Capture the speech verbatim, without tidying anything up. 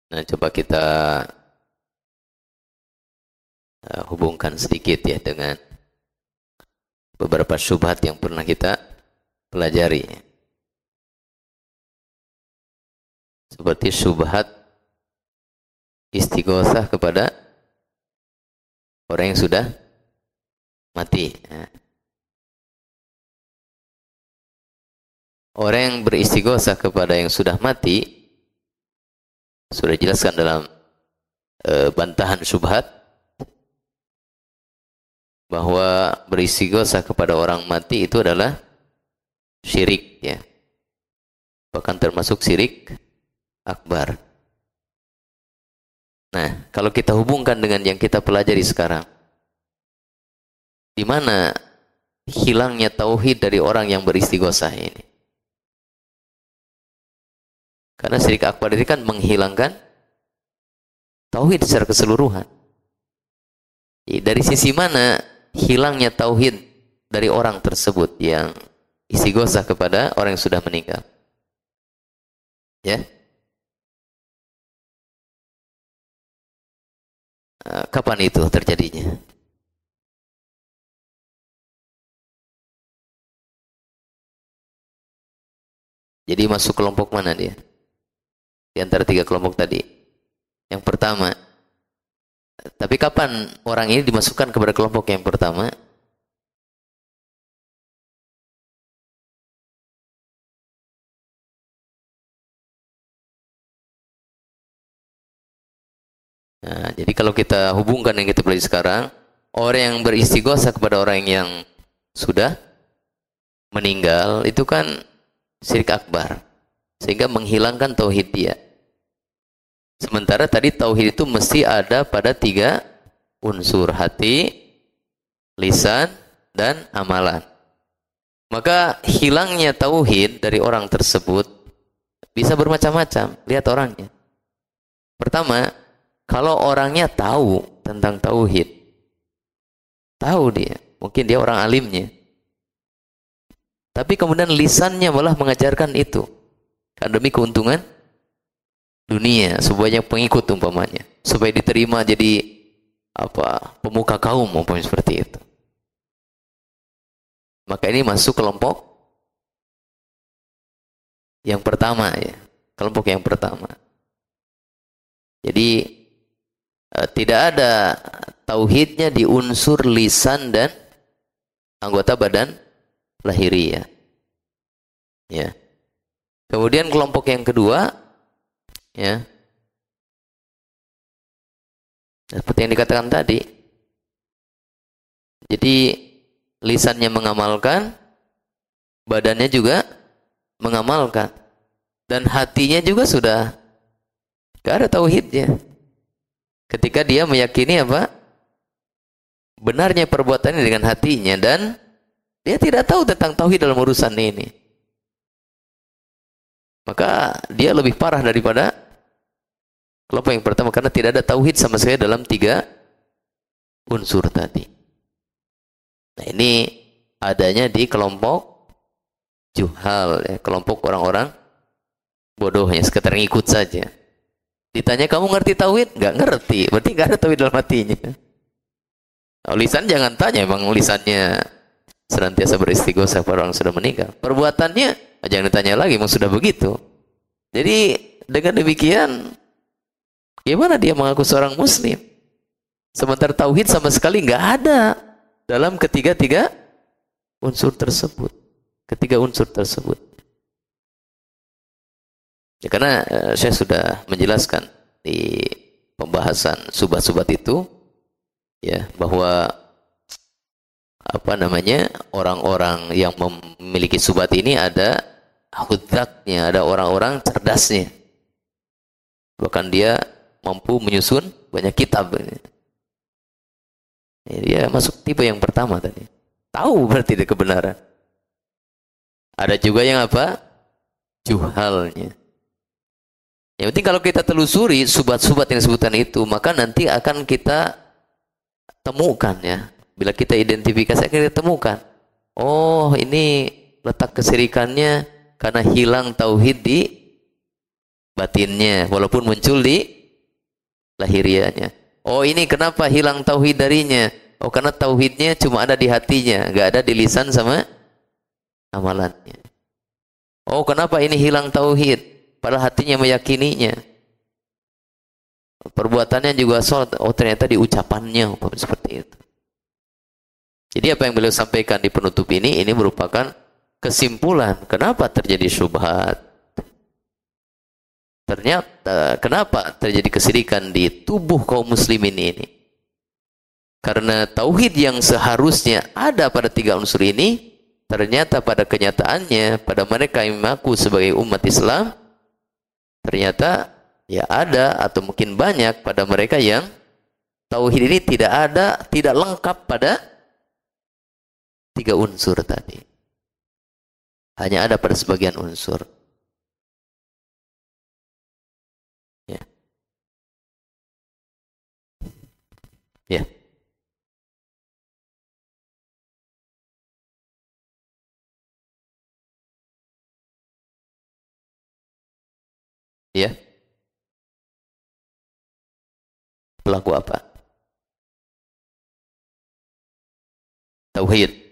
Nah, coba kita uh, hubungkan sedikit ya dengan beberapa syubhat yang pernah kita pelajari. Seperti syubhat istighosah kepada orang yang sudah mati. Orang yang beristighosah kepada yang sudah mati sudah dijelaskan dalam e, bantahan syubhat bahwa beristighosah kepada orang mati itu adalah syirik, ya. Bahkan termasuk syirik akbar. Nah, kalau kita hubungkan dengan yang kita pelajari sekarang, di mana hilangnya tauhid dari orang yang beristighosah ini? Karena syirik akbar itu kan menghilangkan tauhid secara keseluruhan. Dari sisi mana hilangnya tauhid dari orang tersebut yang istighosah kepada orang yang sudah meninggal? Ya. Kapan itu terjadinya? Jadi masuk kelompok mana dia? Di antara tiga kelompok tadi. Yang pertama. Tapi kapan orang ini dimasukkan kepada kelompok yang pertama? Nah, jadi kalau kita hubungkan yang kita pelajari sekarang, orang yang beristighosah kepada orang yang sudah meninggal itu kan syirik akbar, sehingga menghilangkan tauhid dia. Sementara tadi tauhid itu mesti ada pada tiga unsur: hati, lisan, dan amalan. Maka hilangnya tauhid dari orang tersebut bisa bermacam-macam. Lihat orangnya. Pertama, kalau orangnya tahu tentang tauhid, tahu dia, mungkin dia orang alimnya, tapi kemudian lisannya malah mengajarkan itu, karena demi keuntungan dunia, sebanyak pengikut umpamanya, supaya diterima jadi apa pemuka kaum umpamanya seperti itu. Maka ini masuk kelompok yang pertama, ya, kelompok yang pertama. Jadi eh, tidak ada tauhidnya di unsur lisan dan anggota badan lahiriah. Ya. Kemudian kelompok yang kedua, ya, seperti yang dikatakan tadi. Jadi lisannya mengamalkan, badannya juga mengamalkan, dan hatinya juga sudah gak ada tauhidnya. Ketika dia meyakini apa? Benarnya perbuatannya dengan hatinya, dan dia tidak tahu tentang tauhid dalam urusan ini. Maka dia lebih parah daripada kelompok yang pertama, karena tidak ada tauhid sama sekali dalam tiga unsur tadi. Nah, ini adanya di kelompok juhal, ya, kelompok orang-orang bodohnya, sekedar ngikut saja. Ditanya, kamu ngerti tauhid? Nggak ngerti, berarti nggak ada tauhid dalam hatinya. Oh, lisan jangan tanya, emang lisannya senantiasa beristighosah pada orang sudah meninggal. Perbuatannya jangan ditanya lagi, emang sudah begitu. Jadi dengan demikian, gimana dia mengaku seorang muslim? Sementara tauhid sama sekali nggak ada dalam ketiga-tiga unsur tersebut. Ketiga unsur tersebut. Ya, karena uh, saya sudah menjelaskan di pembahasan subat-subat itu, ya, bahwa apa namanya orang-orang yang memiliki subat ini ada hudzaknya, ada orang-orang cerdasnya. Bahkan dia mampu menyusun banyak kitab. Ya, dia masuk tipe yang pertama tadi. Tahu berarti dia kebenaran. Ada juga yang apa? Juhalnya. Yang penting kalau kita telusuri subat-subat yang disebutkan itu, maka nanti akan kita temukan, ya. Bila kita identifikasi, akan kita temukan. Oh, ini letak kesyirikannya karena hilang tauhid di batinnya, walaupun muncul di lahirianya. Oh, ini kenapa hilang tauhid darinya? Oh, karena tauhidnya cuma ada di hatinya, nggak ada di lisan sama amalannya. Oh, kenapa ini hilang tauhid? Padahal hatinya meyakininya. Perbuatannya juga sholat. Oh, ternyata di ucapannya seperti itu. Jadi apa yang beliau sampaikan di penutup ini, ini merupakan kesimpulan kenapa terjadi syubhat. Ternyata kenapa terjadi kesyirikan di tubuh kaum muslimin ini? Karena tauhid yang seharusnya ada pada tiga unsur ini, ternyata pada kenyataannya, pada mereka yang mengaku sebagai umat Islam, ternyata ya ada atau mungkin banyak pada mereka yang tauhid ini tidak ada, tidak lengkap pada tiga unsur tadi. Hanya ada pada sebagian unsur. Ya. Ya. Ya. Pelaku apa? Tauhid.